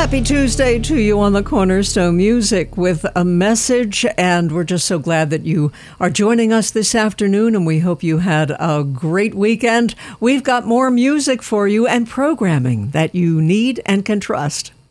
Happy Tuesday to you on the Cornerstone Music with a message, and we're just so glad that you are joining us this afternoon, and we hope you had a great weekend. We've got more music for you and programming that you need and can trust.